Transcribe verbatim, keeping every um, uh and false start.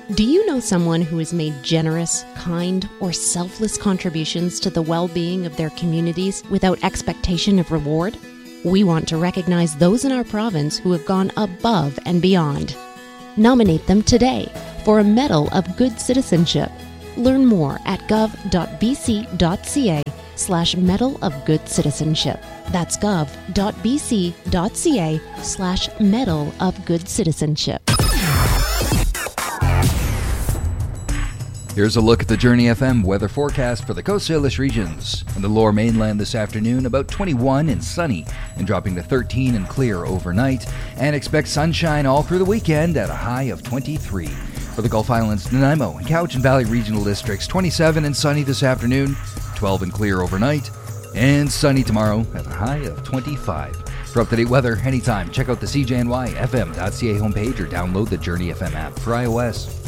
Do you know someone who has made generous, kind, or selfless contributions to the well-being of their communities without expectation of reward? We want to recognize those in our province who have gone above and beyond. Nominate them today for a Medal of Good Citizenship. Learn more at gov.bc.ca slash Medal of Good Citizenship. That's gov.bc.ca slash Medal of Good Citizenship. Here's a look at the Journey F M weather forecast for the Coast Salish regions. In the lower mainland this afternoon, about twenty-one and sunny, and dropping to thirteen and clear overnight. And expect sunshine all through the weekend at a high of twenty-three. For the Gulf Islands, Nanaimo and Cowichan Valley regional districts, twenty-seven and sunny this afternoon, twelve and clear overnight, and sunny tomorrow at a high of twenty-five. For up-to-date weather anytime, check out the C J N Y F M dot C A homepage or download the Journey F M app for iOS.